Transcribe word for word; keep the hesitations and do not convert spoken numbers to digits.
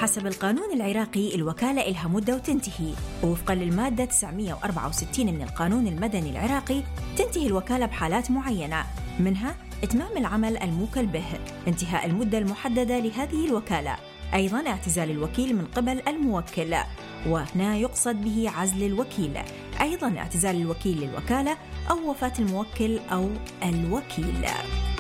حسب القانون العراقي الوكالة إلها مدة وتنتهي، ووفقا للمادة تسعمئة وأربعة وستين من القانون المدني العراقي تنتهي الوكالة بحالات معينة، منها إتمام العمل الموكل به، انتهاء المدة المحددة لهذه الوكالة، أيضاً اعتزال الوكيل من قبل الموكل، وهنا يقصد به عزل الوكيل، أيضاً اعتزال الوكيل للوكالة أو وفاة الموكل أو الوكيل.